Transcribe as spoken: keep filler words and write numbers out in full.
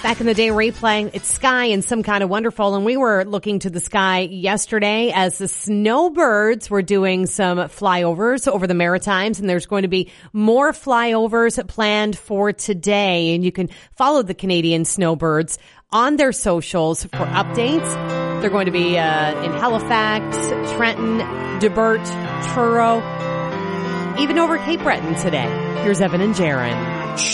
Back in the day, replaying, it's sky and some kind of wonderful. And we were looking to the sky yesterday as the snowbirds were doing some flyovers over the Maritimes. And there's going to be more flyovers planned for today. And you can follow the Canadian snowbirds on their socials for updates. They're going to be uh, in Halifax, Trenton, Debert, Truro, even over Cape Breton today. Here's Evan and Jaron.